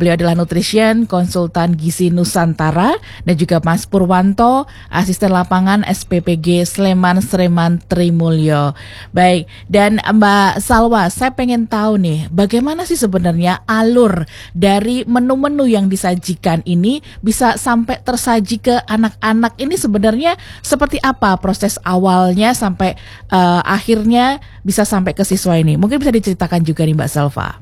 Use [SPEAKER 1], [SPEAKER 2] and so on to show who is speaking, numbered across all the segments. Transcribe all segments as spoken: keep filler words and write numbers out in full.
[SPEAKER 1] Beliau adalah nutrition, konsultan gizi Nusantara, dan juga Mas Purwanto, asisten lapangan S P P G Sleman Sreman Trimulyo. Baik, dan Mbak Salwa, saya pengen tahu nih, bagaimana sih sebenarnya alur dari menu-menu yang disajikan ini bisa sampai tersaji ke anak-anak ini, sebenarnya seperti apa proses awalnya sampai uh, akhirnya bisa sampai ke siswa ini? Mungkin bisa diceritakan juga nih Mbak Salwa.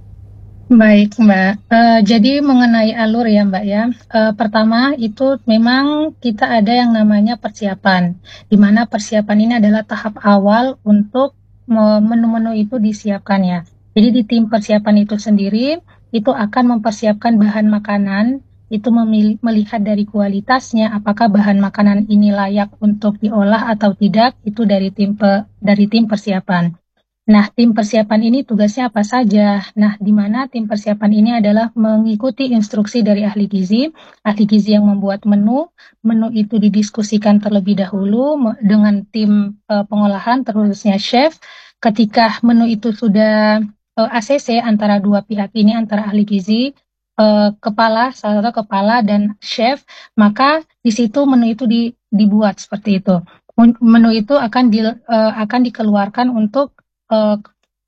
[SPEAKER 2] Baik Mbak, uh, jadi mengenai alur ya Mbak ya, uh, pertama itu memang kita ada yang namanya persiapan, di mana persiapan ini adalah tahap awal untuk menu-menu itu disiapkan ya. Jadi di tim persiapan itu sendiri, itu akan mempersiapkan bahan makanan, itu memilih, melihat dari kualitasnya, apakah bahan makanan ini layak untuk diolah atau tidak, itu dari tim pe, dari tim persiapan. Nah, tim persiapan ini tugasnya apa saja? Nah, di mana tim persiapan ini adalah mengikuti instruksi dari ahli gizi, ahli gizi yang membuat menu, menu itu didiskusikan terlebih dahulu dengan tim uh, pengolahan, terusnya chef. Ketika menu itu sudah uh, A C C antara dua pihak ini, antara ahli gizi, uh, kepala, salah satu kepala dan chef, maka di situ menu itu di, dibuat seperti itu. Menu itu akan di, uh, akan dikeluarkan untuk Uh,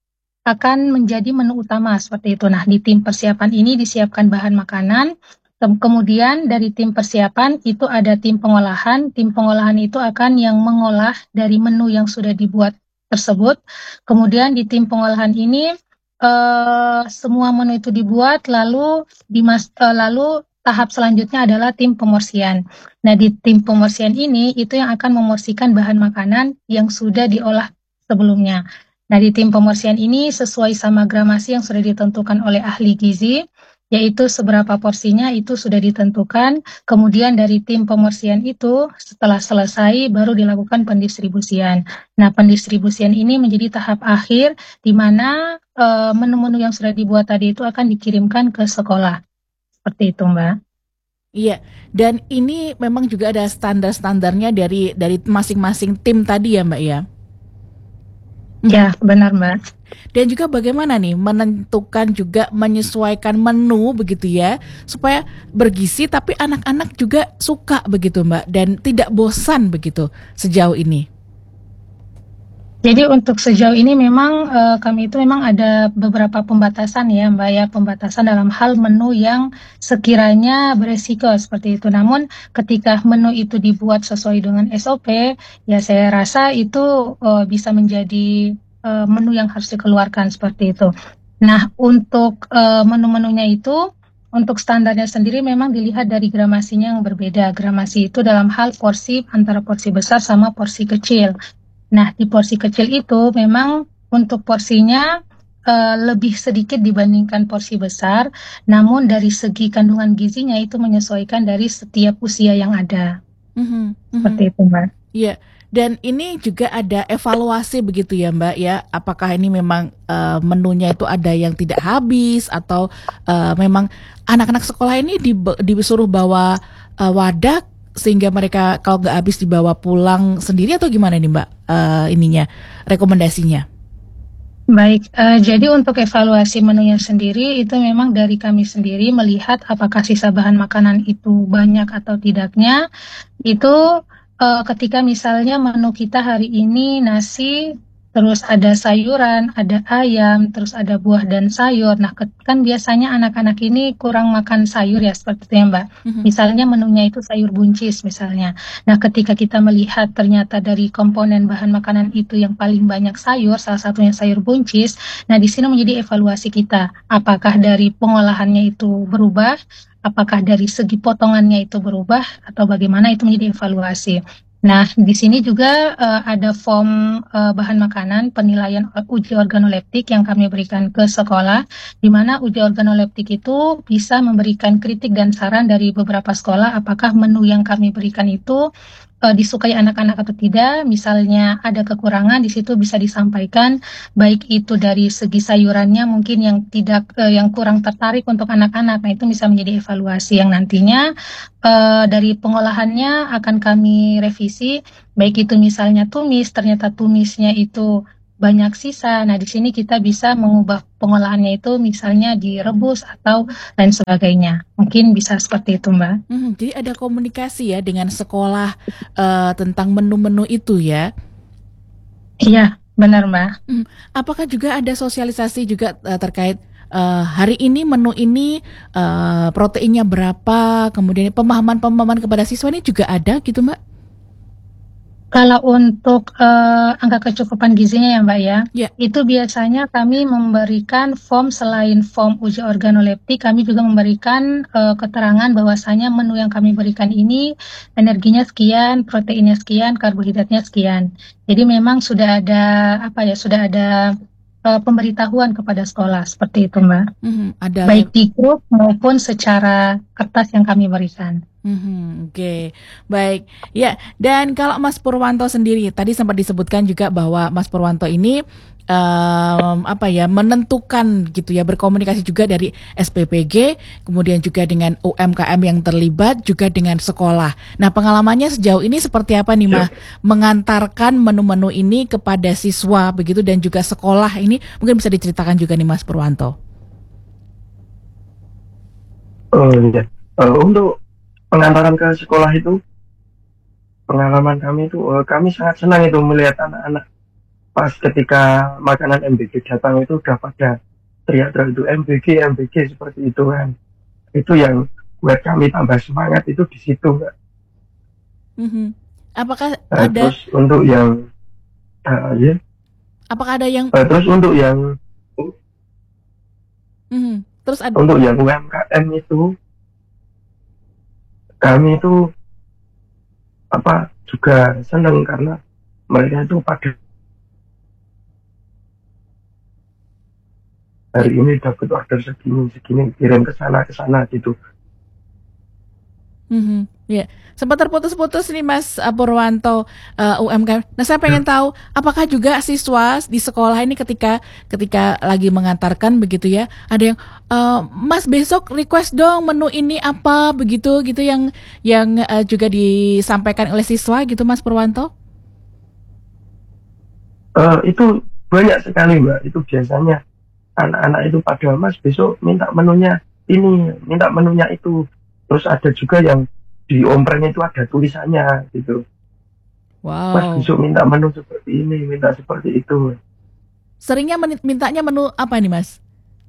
[SPEAKER 2] akan menjadi menu utama seperti itu. Nah, di tim persiapan ini disiapkan bahan makanan, kemudian dari tim persiapan itu ada tim pengolahan. Tim pengolahan itu akan yang mengolah dari menu yang sudah dibuat tersebut. Kemudian di tim pengolahan ini uh, semua menu itu dibuat, lalu dimas uh, lalu tahap selanjutnya adalah tim pemorsian. Nah, di tim pemorsian ini itu yang akan memorsikan bahan makanan yang sudah diolah sebelumnya. Nah, di tim pemorsian ini sesuai sama gramasi yang sudah ditentukan oleh ahli gizi, yaitu seberapa porsinya itu sudah ditentukan. Kemudian dari tim pemorsian itu setelah selesai baru dilakukan pendistribusian. Nah, pendistribusian ini menjadi tahap akhir di mana uh, menu-menu yang sudah dibuat tadi itu akan dikirimkan ke sekolah. Seperti itu, Mbak.
[SPEAKER 1] Iya, dan ini memang juga ada standar-standarnya dari dari masing-masing tim tadi ya, Mbak ya?
[SPEAKER 2] Ya, benar Mbak.
[SPEAKER 1] Dan juga bagaimana nih menentukan juga menyesuaikan menu begitu ya, supaya bergizi tapi anak-anak juga suka begitu Mbak, dan tidak bosan begitu sejauh ini.
[SPEAKER 2] Jadi untuk sejauh ini memang uh, kami itu memang ada beberapa pembatasan ya Mbak ya, pembatasan dalam hal menu yang sekiranya beresiko seperti itu. Namun ketika menu itu dibuat sesuai dengan S O P, ya saya rasa itu uh, bisa menjadi uh, menu yang harus dikeluarkan seperti itu. Nah, untuk uh, menu-menunya itu, untuk standarnya sendiri memang dilihat dari gramasinya yang berbeda. Gramasi itu dalam hal porsi, antara porsi besar sama porsi kecil. Nah, di porsi kecil itu memang untuk porsinya uh, lebih sedikit dibandingkan porsi besar, namun dari segi kandungan gizinya itu menyesuaikan dari setiap usia yang ada. Mm-hmm. Seperti mm-hmm. itu, Mbak.
[SPEAKER 1] Iya, dan ini juga ada evaluasi begitu ya, Mbak ya. Apakah ini memang uh, menunya itu ada yang tidak habis atau uh, memang anak-anak sekolah ini disuruh bawa uh, wadah sehingga mereka kalau nggak habis dibawa pulang sendiri atau gimana nih Mbak uh, ininya rekomendasinya?
[SPEAKER 2] Baik, uh, jadi untuk evaluasi menunya sendiri itu memang dari kami sendiri melihat apakah sisa bahan makanan itu banyak atau tidaknya. Itu uh, ketika misalnya menu kita hari ini nasi, terus ada sayuran, ada ayam, terus ada buah dan sayur. Nah, kan biasanya anak-anak ini kurang makan sayur ya, seperti itu ya Mbak. Mm-hmm. Misalnya menunya itu sayur buncis misalnya. Nah, ketika kita melihat ternyata dari komponen bahan makanan itu yang paling banyak sayur, salah satunya sayur buncis, nah di sini menjadi evaluasi kita. Apakah dari pengolahannya itu berubah, apakah dari segi potongannya itu berubah, atau bagaimana, itu menjadi evaluasi. Nah, di sini juga uh, ada form uh, bahan makanan penilaian uji organoleptik yang kami berikan ke sekolah, di mana uji organoleptik itu bisa memberikan kritik dan saran dari beberapa sekolah apakah menu yang kami berikan itu uh, disukai anak-anak atau tidak. Misalnya ada kekurangan, di situ bisa disampaikan, baik itu dari segi sayurannya mungkin yang tidak uh, yang kurang tertarik untuk anak-anak. Nah, itu bisa menjadi evaluasi yang nantinya Uh, dari pengolahannya akan kami revisi, baik itu misalnya tumis, ternyata tumisnya itu banyak sisa. Nah, di sini kita bisa mengubah pengolahannya itu misalnya direbus atau lain sebagainya. Mungkin bisa seperti itu, Mbak.
[SPEAKER 1] Hmm, jadi ada komunikasi ya dengan sekolah uh, tentang menu-menu itu ya.
[SPEAKER 2] Iya, benar, Mbak.
[SPEAKER 1] Hmm, apakah juga ada sosialisasi juga uh, terkait uh, hari ini menu ini uh, proteinnya berapa, kemudian pemahaman-pemahaman kepada siswa ini juga ada gitu, Mbak?
[SPEAKER 2] Kalau untuk uh, angka kecukupan gizinya ya Mbak ya,
[SPEAKER 1] Ya.
[SPEAKER 2] itu biasanya kami memberikan form selain form uji organoleptik, kami juga memberikan uh, keterangan bahwasanya menu yang kami berikan ini energinya sekian, proteinnya sekian, karbohidratnya sekian. Jadi memang sudah ada apa ya, sudah ada uh, pemberitahuan kepada sekolah seperti itu Mbak.
[SPEAKER 1] Hmm, ada
[SPEAKER 2] Baik di grup maupun secara kertas yang kami berikan.
[SPEAKER 1] Hmm, oke, okay. Baik. Ya, dan kalau Mas Purwanto sendiri, tadi sempat disebutkan juga bahwa Mas Purwanto ini um, apa ya, menentukan gitu ya, berkomunikasi juga dari S P P G, kemudian juga dengan U M K M yang terlibat, juga dengan sekolah. Nah, pengalamannya sejauh ini seperti apa nih, Mas? Mengantarkan menu-menu ini kepada siswa begitu dan juga sekolah ini, mungkin bisa diceritakan juga nih, Mas Purwanto.
[SPEAKER 3] Oh iya, uh, untuk pengantaran ke sekolah itu, pengalaman kami itu, uh, kami sangat senang itu melihat anak-anak pas ketika makanan M B G datang itu udah pada teriak-teriak itu M B G, M B G seperti itu kan. Itu yang buat kami tambah semangat itu di situ, Mbak.
[SPEAKER 1] Mm-hmm. Apakah
[SPEAKER 3] Uh,
[SPEAKER 1] ada?
[SPEAKER 3] Terus untuk yang, uh, ya.
[SPEAKER 1] Apakah ada yang?
[SPEAKER 3] Uh, terus untuk yang,
[SPEAKER 1] Mm-hmm. Terus ada.
[SPEAKER 3] Untuk yang U M K M itu, kami itu apa juga senang karena mereka itu pada hari ini dapat order segini segini kirim ke sana ke sana gitu.
[SPEAKER 1] Mm-hmm. Ya, sempat terputus-putus nih Mas Purwanto, uh, U M K M. Nah, saya pengen tahu apakah juga siswa di sekolah ini ketika ketika lagi mengantarkan begitu ya, ada yang uh, Mas besok request dong menu ini apa begitu gitu yang yang uh, juga disampaikan oleh siswa gitu Mas Purwanto?
[SPEAKER 3] Uh, itu banyak sekali Mbak. Itu biasanya anak-anak itu pada Mas besok minta menunya ini, minta menunya itu. Terus ada juga yang di omprenya itu ada tulisannya gitu.
[SPEAKER 1] Wow.
[SPEAKER 3] Mas besok minta menu seperti ini, minta seperti itu.
[SPEAKER 1] Seringnya men- mintanya menu apa nih Mas?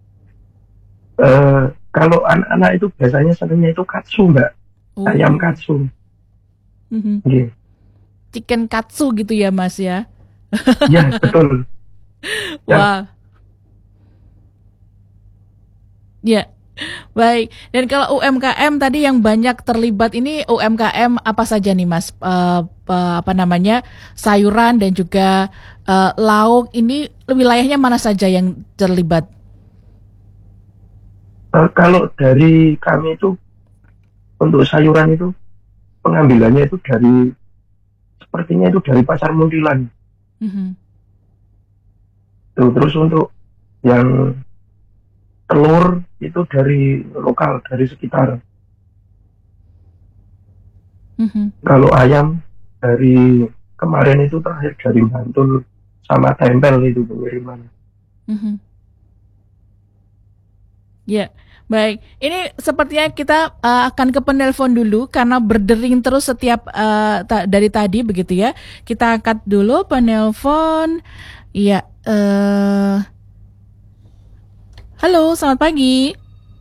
[SPEAKER 3] Uh, kalau anak-anak itu biasanya seringnya itu katsu Mbak, oh. Ayam katsu.
[SPEAKER 1] Mm-hmm.
[SPEAKER 3] Yeah.
[SPEAKER 1] Chicken katsu gitu ya Mas ya?
[SPEAKER 3] Ya betul.
[SPEAKER 1] Wah. Wow. Ya. Baik, dan kalau U M K M tadi yang banyak terlibat ini U M K M apa saja nih Mas? Uh, uh, apa namanya sayuran dan juga uh, lauk ini wilayahnya mana saja yang terlibat?
[SPEAKER 3] Uh, kalau dari kami itu untuk sayuran itu pengambilannya itu dari sepertinya itu dari pasar Muntilan.
[SPEAKER 1] Mm-hmm.
[SPEAKER 3] Tuh, terus untuk yang telur itu dari lokal, dari sekitar.
[SPEAKER 1] Mm-hmm.
[SPEAKER 3] Kalau ayam dari kemarin itu terakhir dari Bantul sama tempel itu pengiriman.
[SPEAKER 1] Mm-hmm. Ya, baik. Ini sepertinya kita uh, akan ke penelpon dulu karena berdering terus setiap uh, ta- dari tadi begitu ya. Kita angkat dulu penelpon. Iya. Uh, halo, selamat pagi.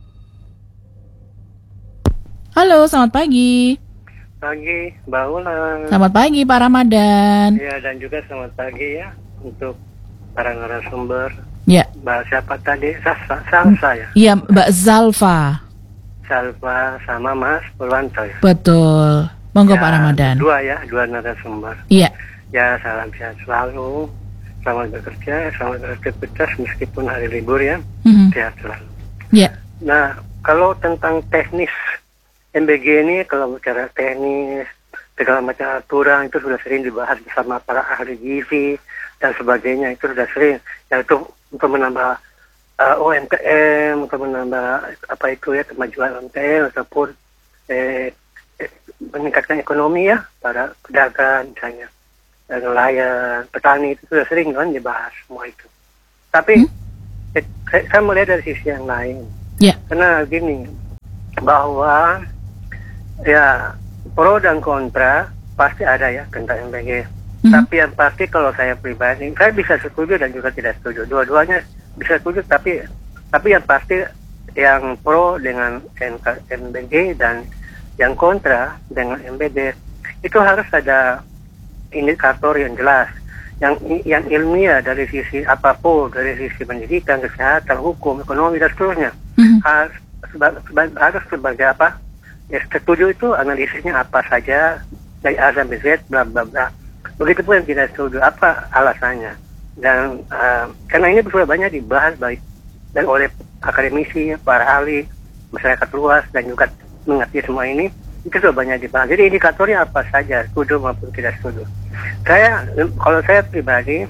[SPEAKER 1] Halo, selamat pagi.
[SPEAKER 4] Pagi, Mbak Ulan.
[SPEAKER 1] Selamat pagi, Pak Ramadan.
[SPEAKER 4] Iya, dan juga selamat pagi ya untuk para narasumber.
[SPEAKER 1] Ya.
[SPEAKER 4] Mbak siapa tadi? Salsa ya?
[SPEAKER 1] Iya, Mbak Zalfa.
[SPEAKER 4] Salva sama Mas Purwanto ya?
[SPEAKER 1] Betul. Monggo
[SPEAKER 4] ya,
[SPEAKER 1] Pak Ramadan.
[SPEAKER 4] Dua ya, dua narasumber.
[SPEAKER 1] Iya.
[SPEAKER 4] Ya, salam sehat selalu. Selamat bekerja, selamat beraktivitas meskipun hari libur ya. Mm-hmm. Sehat selalu.
[SPEAKER 1] Iya.
[SPEAKER 4] Nah, kalau tentang teknis M B G ini, kalau bicara teknis, segala macam aturan itu sudah sering dibahas bersama para ahli gizi dan sebagainya, itu sudah sering. Yaitu untuk menambah uh, U M K M, untuk menambah apa itu ya kemajuan U M K M ataupun eh, eh, meningkatkan ekonomi ya para pedagang misalnya. nelayan, petani itu sudah sering kan dibahas semua itu. Tapi
[SPEAKER 1] Hmm?
[SPEAKER 4] eh, saya, saya melihat dari sisi yang lain.
[SPEAKER 1] Ya.
[SPEAKER 4] Karena gini, bahwa ya pro dan kontra pasti ada ya tentang M B G.
[SPEAKER 1] Mhm.
[SPEAKER 4] Tapi yang pasti kalau saya pribadi, saya bisa setuju dan juga tidak setuju. Dua-duanya bisa setuju, tapi tapi yang pasti yang pro dengan M B G dan yang kontra dengan M B G itu harus ada indikator yang jelas, yang yang ilmiah dari sisi apapun, dari sisi pendidikan, kesehatan, hukum, ekonomi dan seterusnya.
[SPEAKER 1] Mhm.
[SPEAKER 4] Harus seba, seba, harus sebagai apa? Ya, setuju itu analisisnya apa saja dari A sampai Z, bla bla bla. Begitupun yang tidak setuju, apa alasannya. Dan uh, karena ini sudah banyak dibahas baik dan oleh akademisi, para ahli, masyarakat luas dan juga mengerti semua ini, itu sudah banyak dibahas. Jadi indikatornya apa saja, setuju maupun tidak setuju. Saya, kalau saya pribadi,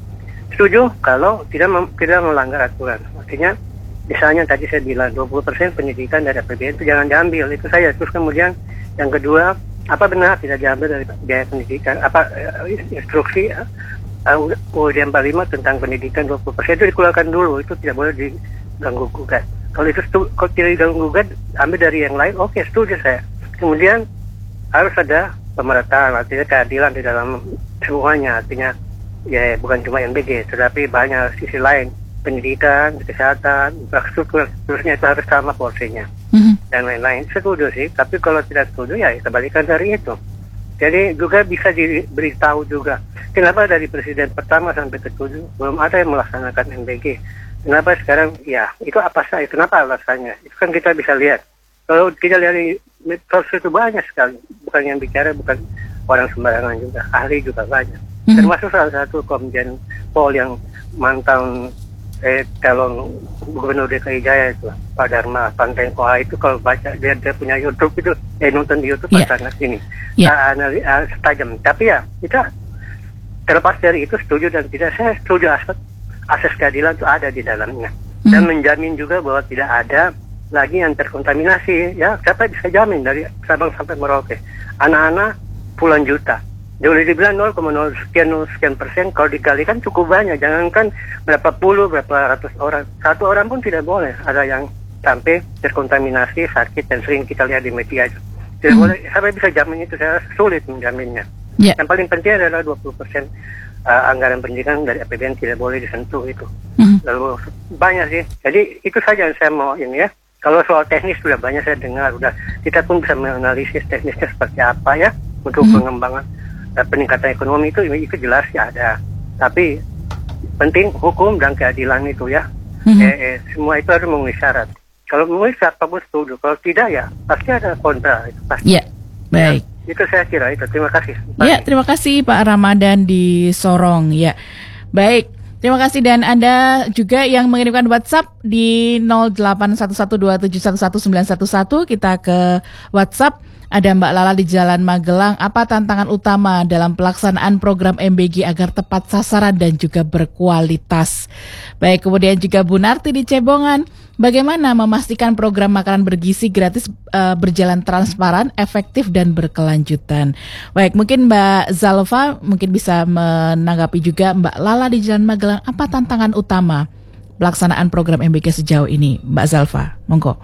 [SPEAKER 4] setuju kalau tidak mem, tidak melanggar aturan. Artinya, misalnya tadi saya bilang dua puluh persen pendidikan dari A P B N itu jangan diambil, itu saya. Terus kemudian yang kedua, apa benar tidak diambil dari biaya pendidikan? Apa uh, instruksi uh, U U D empat puluh lima tentang pendidikan dua puluh persen itu dikeluarkan dulu, itu tidak boleh diganggu gugat. Kalau itu stu, kalau tidak diganggu gugat, ambil dari yang lain, oke, okay, setuju saya. Kemudian harus ada pemerataan, artinya keadilan di dalam semuanya, artinya ya bukan cuma M B G, tetapi banyak sisi lain, pendidikan, kesehatan, infrastruktur, seterusnya itu harus sama porsinya.
[SPEAKER 1] Mhm.
[SPEAKER 4] Dan lain-lain. Setuju sih, tapi kalau tidak setuju ya kebalikan dari itu. Jadi juga bisa diberitahu juga kenapa dari presiden pertama sampai ketujuh belum ada yang melaksanakan M B G. Kenapa sekarang ya itu apa saja, kenapa alasannya, itu kan kita bisa lihat. Kalau kita lihat di medsos itu banyak sekali, bukan yang bicara, bukan orang sembarangan juga, ahli juga banyak.
[SPEAKER 1] Mhm.
[SPEAKER 4] Termasuk salah satu Komjen Pol yang mantan eh, calon gubernur D K I Jaya itu, Pak Dharma Pantengkoa itu, kalau baca dia, dia punya YouTube itu, eh nonton di YouTube
[SPEAKER 1] Yeah.
[SPEAKER 4] sangat ini,
[SPEAKER 1] Yeah.
[SPEAKER 4] uh, anali- uh, tajam. Tapi ya kita terlepas dari itu setuju dan tidak, saya setuju asas asas keadilan itu ada di dalamnya dan
[SPEAKER 1] Mhm.
[SPEAKER 4] menjamin juga bahwa tidak ada lagi yang terkontaminasi. Ya, siapa bisa jamin dari Sabang sampai Merauke, anak-anak puluhan juta. Boleh dibilang nol koma nol sekian nol sekian persen, kalau dikalikan cukup banyak. Jangankan berapa puluh, berapa ratus orang, satu orang pun tidak boleh ada yang sampai terkontaminasi, sakit, dan sering kita lihat di media itu. Tidak
[SPEAKER 1] Hmm.
[SPEAKER 4] boleh, siapa bisa jamin itu, saya sulit menjaminnya.
[SPEAKER 1] Ya.
[SPEAKER 4] Yang paling penting adalah dua puluh persen uh, anggaran pendidikan dari A P B N tidak boleh disentuh itu.
[SPEAKER 1] Mhm.
[SPEAKER 4] Lalu banyak sih. Jadi itu saja yang saya mau ini ya. Kalau soal teknis sudah banyak saya dengar, udah kita pun bisa menganalisis teknisnya seperti apa ya untuk
[SPEAKER 1] Mhm.
[SPEAKER 4] pengembangan uh, peningkatan ekonomi itu itu jelas ya ada. Tapi penting hukum dan keadilan itu ya.
[SPEAKER 1] Mhm.
[SPEAKER 4] Eh, eh, semua itu harus memenuhi syarat. Kalau memenuhi syarat pun setuju. Kalau tidak ya pasti ada kontra. Itu pasti.
[SPEAKER 1] Ya, baik.
[SPEAKER 4] Ya, itu saya kira itu. Terima kasih.
[SPEAKER 1] Ya, terima kasih Pak Ramadan di Sorong. Ya, baik. Terima kasih, dan Anda juga yang mengirimkan WhatsApp di nol delapan satu satu dua tujuh satu satu sembilan satu satu. Kita ke WhatsApp. Ada Mbak Lala di Jalan Magelang. Apa tantangan utama dalam pelaksanaan program M B G agar tepat sasaran dan juga berkualitas? Baik, kemudian juga Bu Narti di Cebongan. Bagaimana memastikan program makanan bergizi gratis uh, berjalan transparan, efektif, dan berkelanjutan? Baik, mungkin Mbak Zalfa mungkin bisa menanggapi juga Mbak Lala di Jalan Magelang. Apa tantangan utama pelaksanaan program M B G sejauh ini, Mbak Zalfa? Monggo.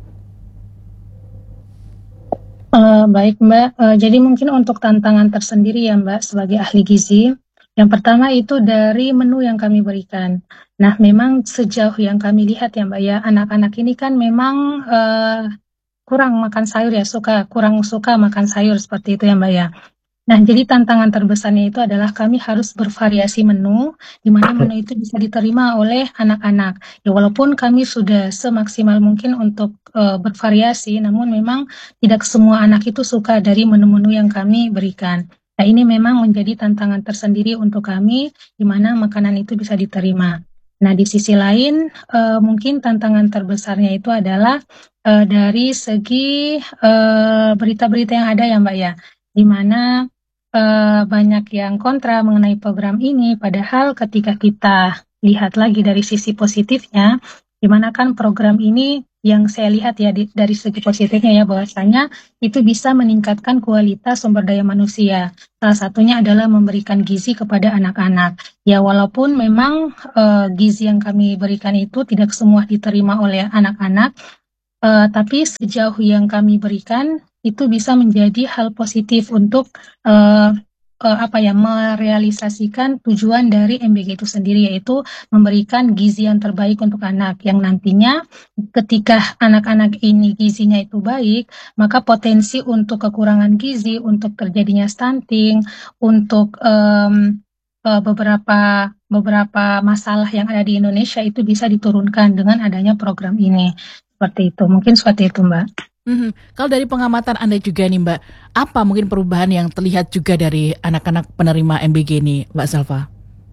[SPEAKER 2] Uh, baik Mbak, uh, jadi mungkin untuk tantangan tersendiri ya Mbak sebagai ahli gizi, yang pertama itu dari menu yang kami berikan. Nah memang sejauh yang kami lihat ya Mbak ya, anak-anak ini kan memang uh, kurang makan sayur ya, suka kurang suka makan sayur seperti itu ya Mbak ya. Nah, jadi tantangan terbesarnya itu adalah kami harus bervariasi menu, di mana menu itu bisa diterima oleh anak-anak. Ya, walaupun kami sudah semaksimal mungkin untuk uh, bervariasi, namun memang tidak semua anak itu suka dari menu-menu yang kami berikan. Nah, ini memang menjadi tantangan tersendiri untuk kami, di mana makanan itu bisa diterima. Nah, di sisi lain, uh, mungkin tantangan terbesarnya itu adalah uh, dari segi uh, berita-berita yang ada ya Mbak ya, di mana uh, banyak yang kontra mengenai program ini, padahal ketika kita lihat lagi dari sisi positifnya, di mana kan program ini yang saya lihat ya di, dari segi positifnya ya, bahwasanya itu bisa meningkatkan kualitas sumber daya manusia. Salah satunya adalah memberikan gizi kepada anak-anak. Ya walaupun memang uh, gizi yang kami berikan itu tidak semua diterima oleh anak-anak, uh, tapi sejauh yang kami berikan itu bisa menjadi hal positif untuk uh, uh, apa ya merealisasikan tujuan dari M B G itu sendiri, yaitu memberikan gizi yang terbaik untuk anak, yang nantinya ketika anak-anak ini gizinya itu baik, maka potensi untuk kekurangan gizi, untuk terjadinya stunting, untuk um, uh, beberapa beberapa masalah yang ada di Indonesia itu bisa diturunkan dengan adanya program ini. Seperti itu, mungkin seperti itu, Mbak.
[SPEAKER 1] Mhm. Kalau dari pengamatan Anda juga nih Mbak, apa mungkin perubahan yang terlihat juga dari anak-anak penerima M B G ini, Mbak Salva?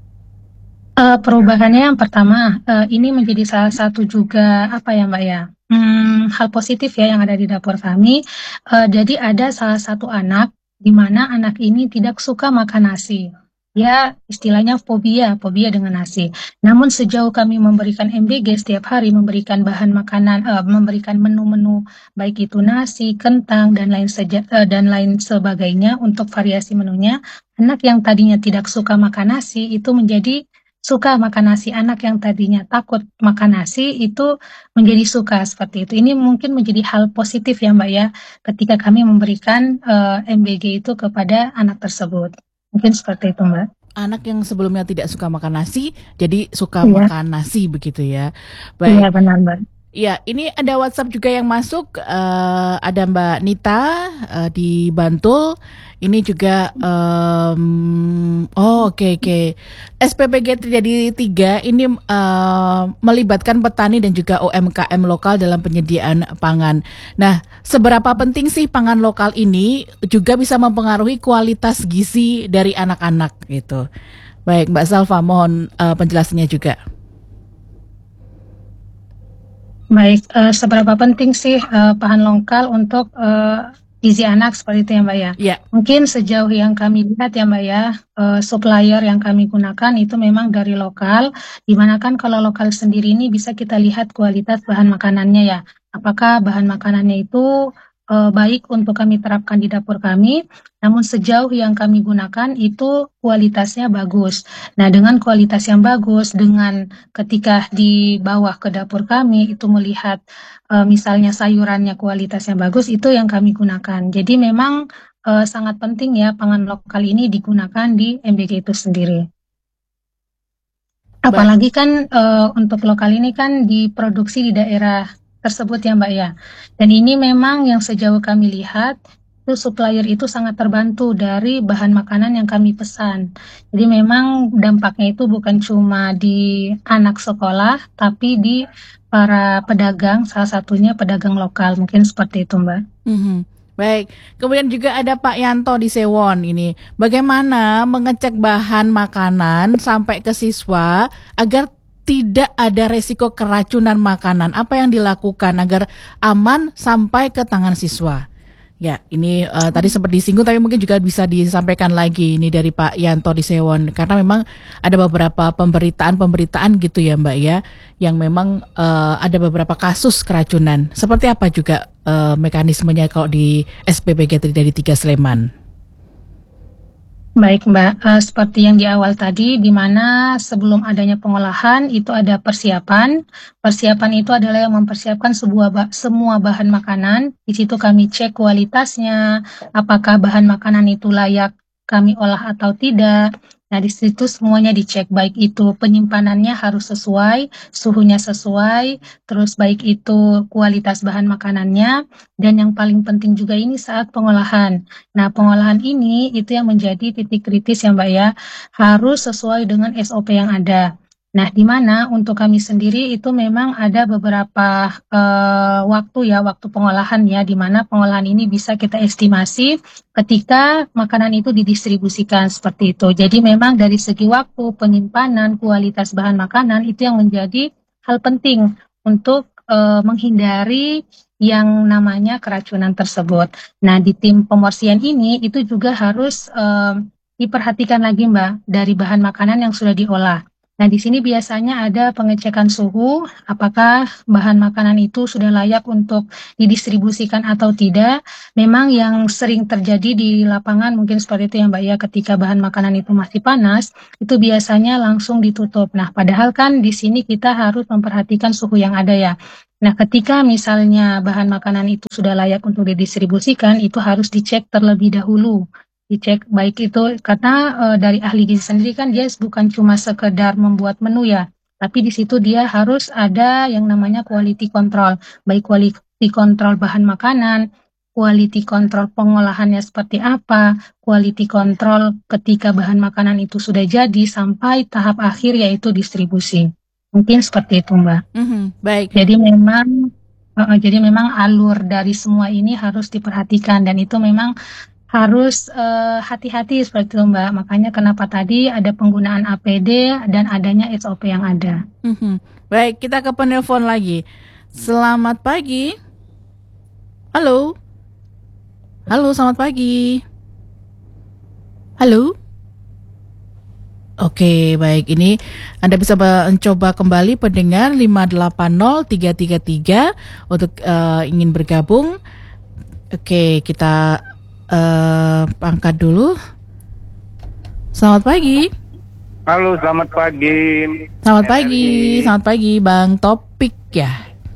[SPEAKER 2] Uh, perubahannya yang pertama, uh, ini menjadi salah satu juga apa ya Mbak ya, hmm, hal positif ya yang ada di dapur kami. Uh, jadi ada salah satu anak di mana anak ini tidak suka makan nasi. Ya istilahnya fobia, fobia dengan nasi. Namun sejauh kami memberikan M B G setiap hari, memberikan bahan makanan, uh, memberikan menu-menu baik itu nasi, kentang dan lain seja, uh, dan lain sebagainya untuk variasi menunya, anak yang tadinya tidak suka makan nasi itu menjadi suka makan nasi. Anak yang tadinya takut makan nasi itu menjadi suka, seperti itu. Ini mungkin menjadi hal positif ya Mbak ya, ketika kami memberikan uh, M B G itu kepada anak tersebut. Mungkin seperti itu Mbak.
[SPEAKER 1] Anak yang sebelumnya tidak suka makan nasi, jadi suka
[SPEAKER 2] Iya.
[SPEAKER 1] makan nasi begitu ya.
[SPEAKER 2] Iya
[SPEAKER 1] Baik.
[SPEAKER 2] benar Mbak.
[SPEAKER 1] Ya, ini ada WhatsApp juga yang masuk. eh, ada Mbak Nita eh, di Bantul. Ini juga, em, oh oke oke. S P P G Trijadi tiga ini eh, melibatkan petani dan juga U M K M lokal dalam penyediaan pangan. Nah, seberapa penting sih pangan lokal ini juga bisa mempengaruhi kualitas gizi dari anak-anak gitu. Baik, Mbak Salva, mohon eh, penjelasannya juga.
[SPEAKER 2] Baik, uh, seberapa penting sih uh, bahan lokal untuk uh, gizi anak seperti itu ya Mbak ya?
[SPEAKER 1] Ya.
[SPEAKER 2] Mungkin sejauh yang kami lihat ya Mbak ya, uh, supplier yang kami gunakan itu memang dari lokal, dimana kan kalau lokal sendiri ini bisa kita lihat kualitas bahan makanannya ya. Apakah bahan makanannya itu uh, baik untuk kami terapkan di dapur kami, namun sejauh yang kami gunakan itu kualitasnya bagus. Nah dengan kualitas yang bagus, dengan ketika dibawa ke dapur kami itu melihat uh, misalnya sayurannya kualitasnya bagus, itu yang kami gunakan. Jadi memang uh, sangat penting ya pangan lokal ini digunakan di M B G itu sendiri. Apalagi kan uh, untuk lokal ini kan diproduksi di daerah tersebut ya Mbak ya. Dan ini memang yang sejauh kami lihat itu supplier itu sangat terbantu dari bahan makanan yang kami pesan. Jadi memang dampaknya itu bukan cuma di anak sekolah, tapi di para pedagang, salah satunya pedagang lokal. Mungkin seperti itu Mbak.
[SPEAKER 1] Mm-hmm. Baik, kemudian juga ada Pak Yanto di Sewon ini. Bagaimana mengecek bahan makanan sampai ke siswa agar tidak ada resiko keracunan makanan? Apa yang dilakukan agar aman sampai ke tangan siswa? Ya, ini uh, tadi sempat disinggung, tapi mungkin juga bisa disampaikan lagi ini dari Pak Yanto di Sewon, karena memang ada beberapa pemberitaan-pemberitaan gitu ya Mbak ya, yang memang uh, ada beberapa kasus keracunan. Seperti apa juga uh, mekanismenya kalau di S P P G Trijadi tiga Sleman?
[SPEAKER 2] Baik Mbak, uh, seperti yang di awal tadi, di mana sebelum adanya pengolahan itu ada persiapan. Persiapan itu adalah yang mempersiapkan sebuah ba- semua bahan makanan. Di situ kami cek kualitasnya, apakah bahan makanan itu layak kami olah atau tidak. Nah di situ semuanya dicek, baik itu penyimpanannya harus sesuai, suhunya sesuai, terus baik itu kualitas bahan makanannya, dan yang paling penting juga ini saat pengolahan. Nah pengolahan ini itu yang menjadi titik kritis ya Mbak ya, harus sesuai dengan S O P yang ada. Nah di mana untuk kami sendiri itu memang ada beberapa uh, waktu ya, waktu pengolahan ya, di mana pengolahan ini bisa kita estimasi ketika makanan itu didistribusikan seperti itu. Jadi memang dari segi waktu, penyimpanan, kualitas bahan makanan itu yang menjadi hal penting untuk uh, menghindari yang namanya keracunan tersebut. Nah di tim pemorsian ini itu juga harus uh, diperhatikan lagi Mbak dari bahan makanan yang sudah diolah. Nah, di sini biasanya ada pengecekan suhu, apakah bahan makanan itu sudah layak untuk didistribusikan atau tidak. Memang yang sering terjadi di lapangan mungkin seperti itu ya Mbak ya, ketika bahan makanan itu masih panas, itu biasanya langsung ditutup. Nah, padahal kan di sini kita harus memperhatikan suhu yang ada ya. Nah, ketika misalnya bahan makanan itu sudah layak untuk didistribusikan, itu harus dicek terlebih dahulu. Dicek baik itu karena eh, dari ahli gizi sendiri kan dia bukan cuma sekedar membuat menu ya, tapi di situ dia harus ada yang namanya quality control, baik quality control bahan makanan, quality control pengolahannya seperti apa, quality control ketika bahan makanan itu sudah jadi sampai tahap akhir yaitu distribusi. Mungkin seperti itu, Mbak.
[SPEAKER 1] Mhm, baik.
[SPEAKER 2] Jadi memang eh, jadi memang alur dari semua ini harus diperhatikan dan itu memang harus eh, hati-hati seperti itu Mbak. Makanya kenapa tadi ada penggunaan A P D dan adanya S O P yang ada.
[SPEAKER 1] Mhm. Baik, kita ke penelpon lagi. Selamat pagi. Halo. Halo, selamat pagi. Halo. Oke, baik. Ini Anda bisa mencoba kembali pendengar lima delapan nol tiga tiga tiga untuk eh, ingin bergabung. Oke, kita Uh, angkat dulu. Selamat pagi.
[SPEAKER 5] Halo, selamat pagi.
[SPEAKER 1] Selamat pagi, selamat pagi, Bang Topik ya.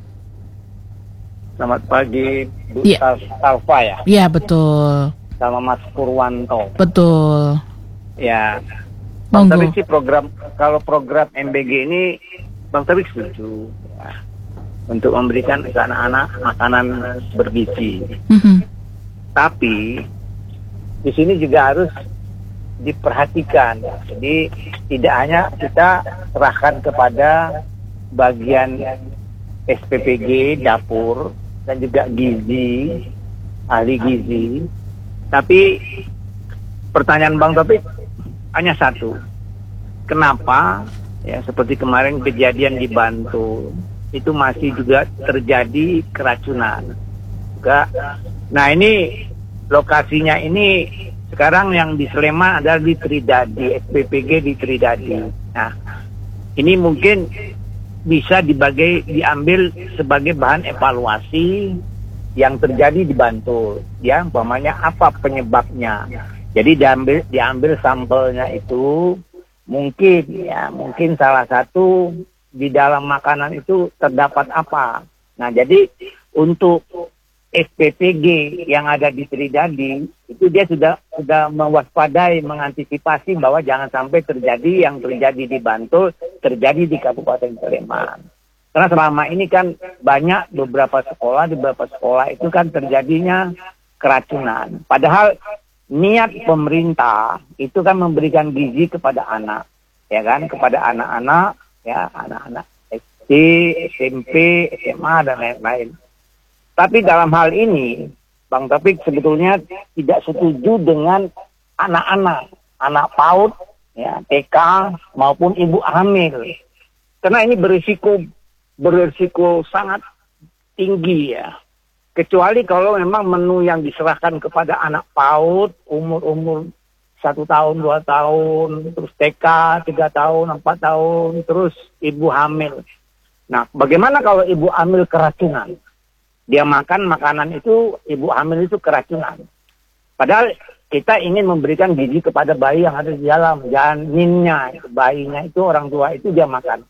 [SPEAKER 5] Selamat pagi, Bu
[SPEAKER 1] Iya.
[SPEAKER 5] Talfa ya.
[SPEAKER 1] Iya betul.
[SPEAKER 5] Sama Mas Purwanto.
[SPEAKER 1] Betul.
[SPEAKER 5] Ya. Bang
[SPEAKER 1] Monggo.
[SPEAKER 5] Tabik sih program kalau program M B G ini Bang Tabik setuju ya, untuk memberikan ke anak-anak makanan bergizi.
[SPEAKER 1] Mhm.
[SPEAKER 5] Tapi di sini juga harus diperhatikan. Jadi tidak hanya kita serahkan kepada bagian S P P G, dapur, dan juga gizi, ahli gizi. Tapi pertanyaan Bang Topik hanya satu. Kenapa ya seperti kemarin kejadian di Bantul itu masih juga terjadi keracunan? Juga. Nah ini lokasinya ini sekarang yang di Sleman adalah di Tridadi, S P P G di Tridadi. Nah ini mungkin bisa dibagi, diambil sebagai bahan evaluasi yang terjadi di Bantul. Ya, umpamanya apa penyebabnya. Jadi diambil, diambil sampelnya itu mungkin ya mungkin salah satu di dalam makanan itu terdapat apa. Nah jadi untuk S P P G yang ada di Tridadi itu dia sudah sudah mewaspadai, mengantisipasi bahwa jangan sampai terjadi yang terjadi di Bantul terjadi di Kabupaten Sleman. Karena selama ini kan banyak beberapa sekolah di beberapa sekolah itu kan terjadinya keracunan. Padahal niat pemerintah itu kan memberikan gizi kepada anak, ya kan, kepada anak-anak, ya anak-anak S D, S M P, S M A dan lain-lain. Tapi dalam hal ini, Bang Taufik sebetulnya tidak setuju dengan anak-anak, anak PAUD, ya, T K maupun ibu hamil, karena ini berisiko berisiko sangat tinggi ya. Kecuali kalau memang menu yang diserahkan kepada anak PAUD umur-umur satu tahun, dua tahun, terus T K tiga tahun, empat tahun, terus ibu hamil. Nah, bagaimana kalau ibu hamil keracunan? Dia makan makanan itu, ibu hamil itu keracunan. Padahal kita ingin memberikan gizi kepada bayi yang ada di dalam, janinnya, bayinya itu orang tua itu dia makan.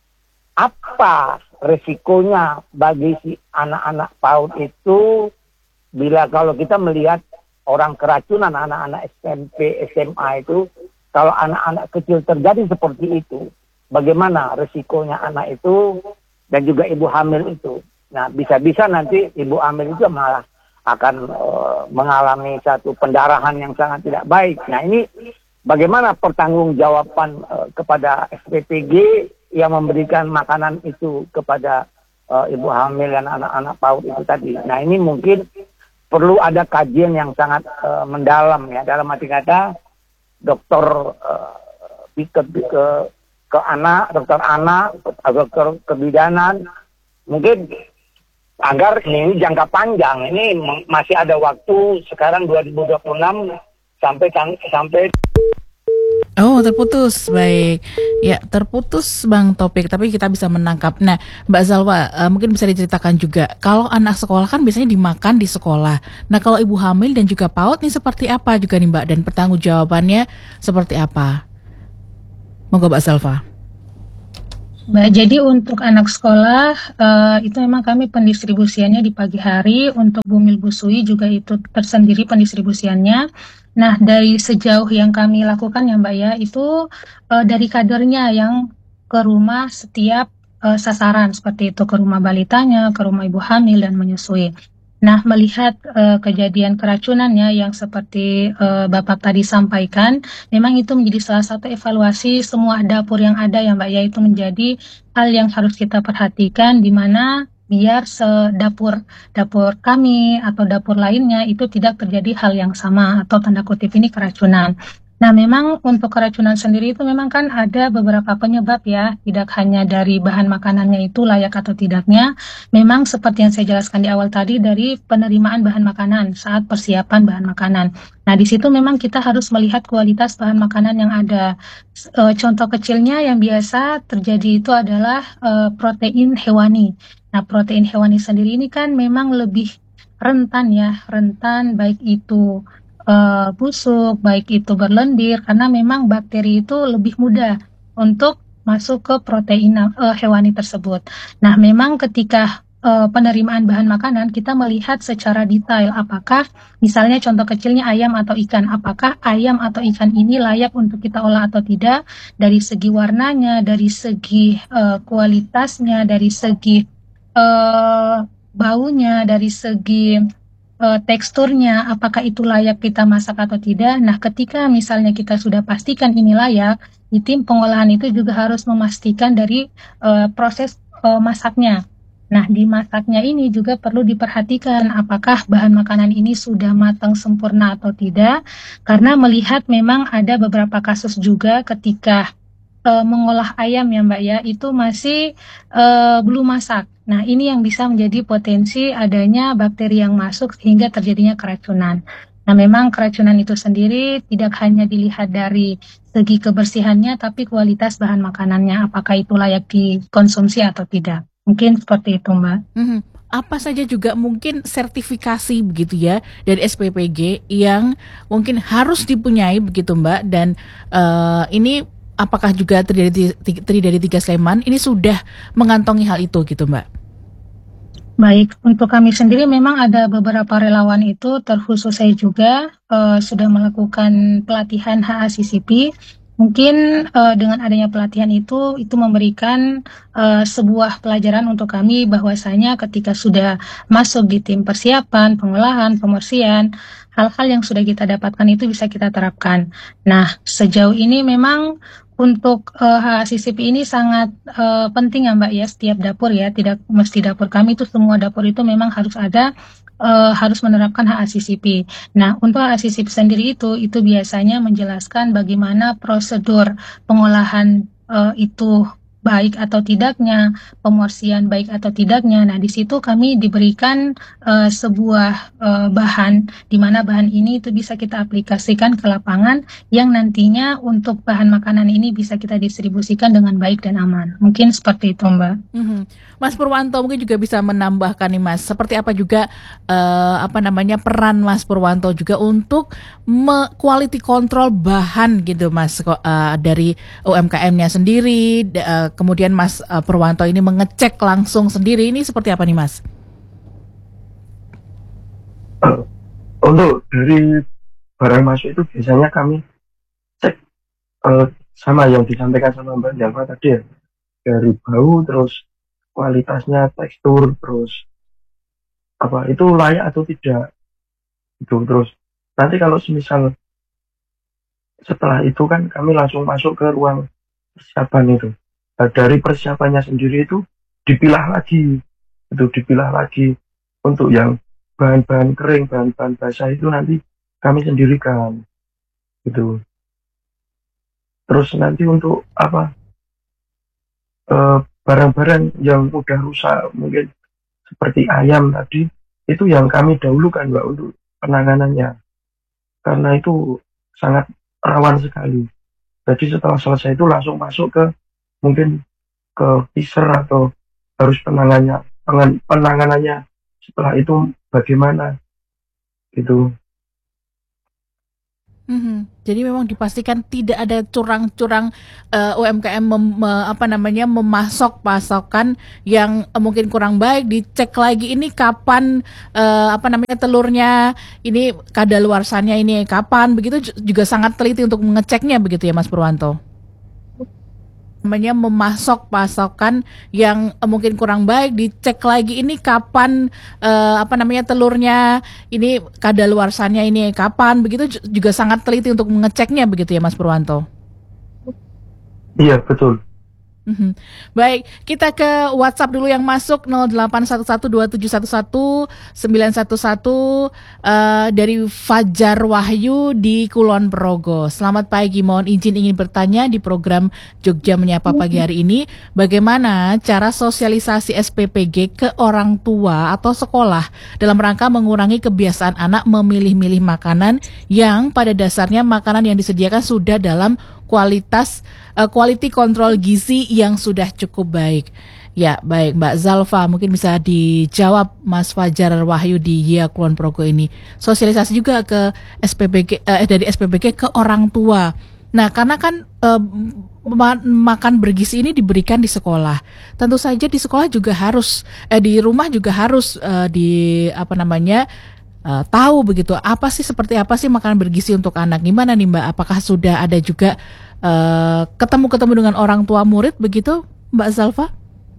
[SPEAKER 5] Apa resikonya bagi si anak-anak PAUD itu bila kalau kita melihat orang keracunan, anak-anak S M P, S M A itu, kalau anak-anak kecil terjadi seperti itu, bagaimana resikonya anak itu dan juga ibu hamil itu? Nah, bisa-bisa nanti ibu hamil itu malah akan uh, mengalami satu pendarahan yang sangat tidak baik. Nah, ini bagaimana pertanggungjawaban uh, kepada S P P G yang memberikan makanan itu kepada uh, ibu hamil dan anak-anak PAUD itu tadi. Nah, ini mungkin perlu ada kajian yang sangat uh, mendalam ya, dalam arti kata dokter uh, ke, ke ke anak, dokter anak, dokter kebidanan, mungkin agar ini jangka panjang, ini masih ada waktu sekarang dua ribu dua puluh enam sampai sampai
[SPEAKER 1] Oh, terputus. Baik. Ya, terputus Bang Topik, tapi kita bisa menangkap. Nah, Mbak Zalwa, eh, mungkin bisa diceritakan juga, kalau anak sekolah kan biasanya dimakan di sekolah. Nah, kalau ibu hamil dan juga PAUD nih seperti apa juga nih Mbak, dan pertanggungjawabannya seperti apa? Monggo Mbak Zalwa.
[SPEAKER 2] Mbak, jadi untuk anak sekolah eh, itu memang kami pendistribusiannya di pagi hari, untuk bumil busui juga itu tersendiri pendistribusiannya. Nah, dari sejauh yang kami lakukan ya Mbak ya, itu eh, dari kadernya yang ke rumah setiap eh, sasaran, seperti itu, ke rumah balitanya, ke rumah ibu hamil dan menyusui. Nah, melihat eh, kejadian keracunannya yang seperti eh, Bapak tadi sampaikan, memang itu menjadi salah satu evaluasi semua dapur yang ada ya Mbak ya, itu menjadi hal yang harus kita perhatikan, di mana biar sedapur dapur kami atau dapur lainnya itu tidak terjadi hal yang sama atau tanda kutip ini keracunan. Nah, memang untuk keracunan sendiri itu memang kan ada beberapa penyebab ya, tidak hanya dari bahan makanannya itu layak atau tidaknya. Memang seperti yang saya jelaskan di awal tadi, dari penerimaan bahan makanan saat persiapan bahan makanan. Nah, di situ memang kita harus melihat kualitas bahan makanan yang ada. S- eh, contoh kecilnya yang biasa terjadi itu adalah eh, protein hewani. Nah, protein hewani sendiri ini kan memang lebih rentan ya, rentan baik itu eh, busuk, baik itu berlendir, karena memang bakteri itu lebih mudah untuk masuk ke protein eh, hewani tersebut. Nah, memang ketika eh, penerimaan bahan makanan, kita melihat secara detail apakah, misalnya contoh kecilnya ayam atau ikan, apakah ayam atau ikan ini layak untuk kita olah atau tidak, dari segi warnanya, dari segi eh, kualitasnya, dari segi eh, baunya, dari segi eh, teksturnya, apakah itu layak kita masak atau tidak. Nah, ketika misalnya kita sudah pastikan ini layak, di tim pengolahan itu juga harus memastikan dari eh, proses eh, masaknya. Nah, di masaknya ini juga perlu diperhatikan apakah bahan makanan ini sudah matang sempurna atau tidak, karena melihat memang ada beberapa kasus juga ketika eh, mengolah ayam ya Mbak ya, itu masih eh, belum masak. Nah, ini yang bisa menjadi potensi adanya bakteri yang masuk sehingga terjadinya keracunan. Nah, memang keracunan itu sendiri tidak hanya dilihat dari segi kebersihannya, tapi kualitas bahan makanannya, apakah itu layak dikonsumsi atau tidak. Mungkin seperti itu, Mbak.
[SPEAKER 1] Mhm. Apa saja juga mungkin sertifikasi begitu ya dari S P P G yang mungkin harus dipunyai begitu Mbak, dan eh, ini apakah juga Tridadi Tridadi Tiga Sleman ini sudah mengantongi hal itu gitu Mbak?
[SPEAKER 2] Baik, untuk kami sendiri memang ada beberapa relawan itu, terkhusus saya juga eh, sudah melakukan pelatihan H A C C P. Mungkin eh, dengan adanya pelatihan itu, itu memberikan eh, sebuah pelajaran untuk kami, bahwasanya ketika sudah masuk di tim persiapan, pengolahan, pembersihan, hal-hal yang sudah kita dapatkan itu bisa kita terapkan. Nah, sejauh ini memang untuk eh, H A C C P ini sangat eh, penting ya Mbak ya, setiap dapur ya, tidak mesti dapur kami, itu semua dapur itu memang harus ada, eh, harus menerapkan H A C C P. Nah, untuk H A C C P sendiri itu, itu biasanya menjelaskan bagaimana prosedur pengolahan eh, itu baik atau tidaknya, pemorsian baik atau tidaknya. Nah, di situ kami diberikan eh, sebuah eh, bahan, di mana bahan ini itu bisa kita aplikasikan ke lapangan, yang nantinya untuk bahan makanan ini bisa kita distribusikan dengan baik dan aman. Mungkin seperti itu, Mbak.
[SPEAKER 1] Mhm. Mas Purwanto mungkin juga bisa menambahkan nih Mas, seperti apa juga eh, apa namanya peran Mas Purwanto juga untuk me- quality control bahan gitu Mas, kok eh, dari U M K M-nya sendiri, d- eh, kemudian Mas eh, Purwanto ini mengecek langsung sendiri, ini seperti apa nih Mas?
[SPEAKER 3] Eh, untuk dari barang masuk itu biasanya kami cek eh, sama yang disampaikan sama Mbak Jalva tadi ya, dari bau, terus kualitasnya, tekstur, terus apa itu layak atau tidak itu. Terus nanti kalau semisal setelah itu kan kami langsung masuk ke ruang persiapan itu. Nah, dari persiapannya sendiri itu dipilah lagi, itu dipilah lagi untuk yang bahan-bahan kering, bahan-bahan basah itu nanti kami sendirikan gitu. Terus nanti untuk apa eh, barang-barang yang mudah rusak mungkin seperti ayam tadi, itu yang kami dahulukan Mbak untuk penanganannya, karena itu sangat rawan sekali. Jadi setelah selesai itu langsung masuk ke mungkin ke teaser atau harus penanganannya pengan- penanganannya setelah itu bagaimana gitu.
[SPEAKER 1] Mhm. Jadi memang dipastikan tidak ada curang-curang eh, U M K M mem, me- apa namanya memasok pasokan yang eh, mungkin kurang baik, dicek lagi ini kapan eh, apa namanya telurnya, ini kadaluarsanya ini kapan, begitu ju- juga sangat teliti untuk mengeceknya begitu ya Mas Purwanto. Namanya memasok pasokan yang eh, mungkin kurang baik, dicek lagi ini kapan eh, apa namanya telurnya, ini kadaluarsanya ini kapan, begitu ju- juga sangat teliti untuk mengeceknya begitu ya Mas Purwanto.
[SPEAKER 3] Iya betul.
[SPEAKER 1] Mhm. Baik, kita ke WhatsApp dulu yang masuk nol delapan satu satu dua tujuh satu satu sembilan satu satu eh, dari Fajar Wahyu di Kulon Progo. Selamat pagi, mohon izin ingin bertanya di program Jogja Menyapa pagi hari ini, bagaimana cara sosialisasi S P P G ke orang tua atau sekolah dalam rangka mengurangi kebiasaan anak memilih-milih makanan yang pada dasarnya makanan yang disediakan sudah dalam kualitas uh, quality control gizi yang sudah cukup baik. Ya, baik Mbak Zalfa, mungkin bisa dijawab Mas Fajar Wahyu di Yia Kulon Progo ini. Sosialisasi juga ke S P B G eh, dari S P B G ke orang tua. Nah, karena kan eh, ma- makan bergizi ini diberikan di sekolah. Tentu saja di sekolah juga harus eh, di rumah juga harus eh, di apa namanya eh, tahu begitu apa sih seperti apa sih makanan bergizi untuk anak. Gimana nih Mbak? Apakah sudah ada juga eh, ketemu-ketemu dengan orang tua murid begitu Mbak Zalfa?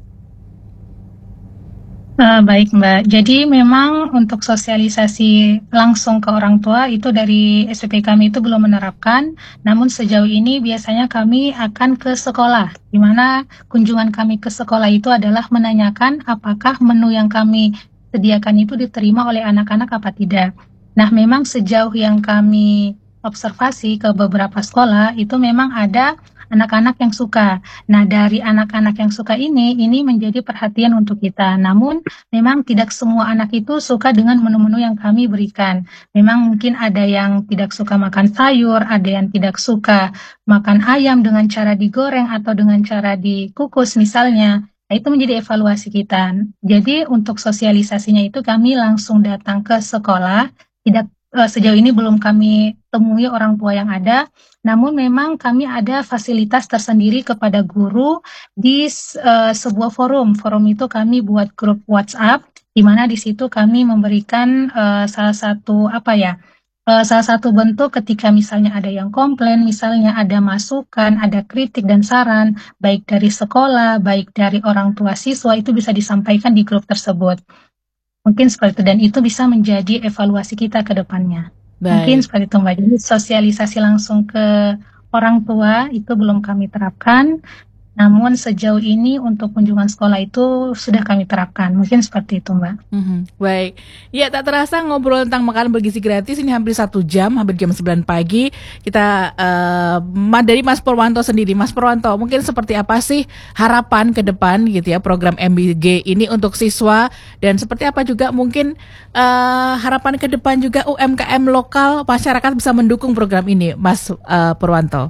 [SPEAKER 2] Eh, baik Mbak, jadi memang untuk sosialisasi langsung ke orang tua itu dari S P P kami itu belum menerapkan, namun sejauh ini biasanya kami akan ke sekolah, di mana kunjungan kami ke sekolah itu adalah menanyakan apakah menu yang kami sediakan itu diterima oleh anak-anak apa tidak. Nah, memang sejauh yang kami observasi ke beberapa sekolah itu memang ada anak-anak yang suka. Nah, dari anak-anak yang suka ini, ini menjadi perhatian untuk kita. Namun, memang tidak semua anak itu suka dengan menu-menu yang kami berikan. Memang mungkin ada yang tidak suka makan sayur, ada yang tidak suka makan ayam dengan cara digoreng atau dengan cara dikukus misalnya. Nah, itu menjadi evaluasi kita. Jadi untuk sosialisasinya itu kami langsung datang ke sekolah. Tidak eh, sejauh ini belum kami temui orang tua yang ada, namun memang kami ada fasilitas tersendiri kepada guru di uh, sebuah forum. Forum itu kami buat grup WhatsApp, di mana di situ kami memberikan uh, salah satu apa ya, uh, salah satu bentuk ketika misalnya ada yang komplain, misalnya ada masukan, ada kritik dan saran, baik dari sekolah, baik dari orang tua siswa itu bisa disampaikan di grup tersebut. Mungkin seperti itu dan itu bisa menjadi evaluasi kita ke depannya. Mungkin
[SPEAKER 1] Baik.
[SPEAKER 2] seperti itu Mbak. Jadi sosialisasi langsung ke orang tua itu belum kami terapkan, namun sejauh ini untuk kunjungan sekolah itu sudah kami terapkan. Mungkin seperti itu Mbak.
[SPEAKER 1] Mhm, baik, ya tak terasa ngobrol tentang makanan bergizi gratis ini hampir satu jam, hampir jam sembilan pagi. Kita eh, ma- dari Mas Purwanto sendiri, Mas Purwanto, mungkin seperti apa sih harapan ke depan gitu ya program M B G ini untuk siswa dan seperti apa juga mungkin eh, harapan ke depan juga U M K M lokal masyarakat bisa mendukung program ini, Mas eh, Purwanto.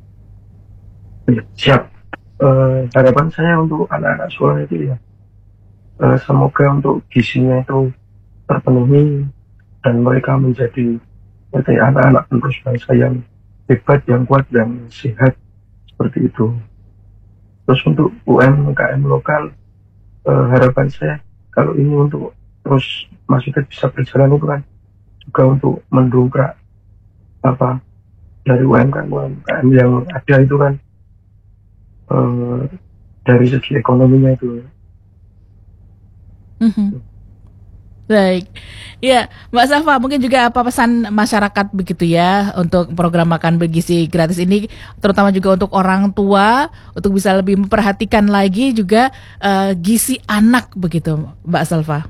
[SPEAKER 3] Ya, siap. Eh, harapan saya untuk anak-anak sekolah itu ya, eh, semoga untuk gizinya itu terpenuhi dan mereka menjadi seperti anak-anak penerus bangsa yang hebat, yang kuat, yang sehat seperti itu. Terus untuk U M K M lokal, eh, harapan saya kalau ini untuk terus maksudnya bisa berjalan itu kan juga untuk mendongkrak apa dari U M K M U M K M yang ada itu kan. Uh, dari segi ekonominya itu.
[SPEAKER 1] Mhm. Baik, ya Mbak Safa mungkin juga apa pesan masyarakat begitu ya untuk program makan bergizi gratis ini, terutama juga untuk orang tua untuk bisa lebih memperhatikan lagi juga uh, gizi anak begitu Mbak Safa.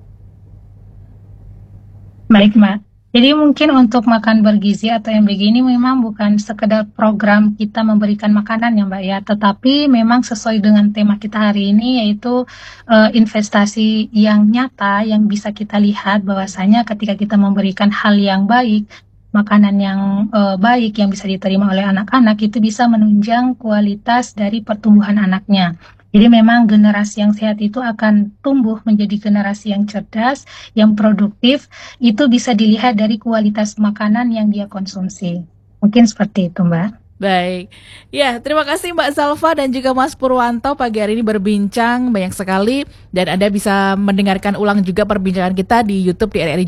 [SPEAKER 2] Baik Mbak. Jadi mungkin untuk makan bergizi atau M B G ini memang bukan sekedar program kita memberikan makanan ya Mbak ya, tetapi memang sesuai dengan tema kita hari ini yaitu uh, investasi yang nyata yang bisa kita lihat bahwasanya ketika kita memberikan hal yang baik, makanan yang uh, baik yang bisa diterima oleh anak-anak itu bisa menunjang kualitas dari pertumbuhan anaknya. Jadi memang generasi yang sehat itu akan tumbuh menjadi generasi yang cerdas, yang produktif, itu bisa dilihat dari kualitas makanan yang dia konsumsi. Mungkin seperti itu, Mbak.
[SPEAKER 1] Baik, ya terima kasih Mbak Salva dan juga Mas Purwanto pagi hari ini berbincang banyak sekali dan Anda bisa mendengarkan ulang juga perbincangan kita di YouTube di R R I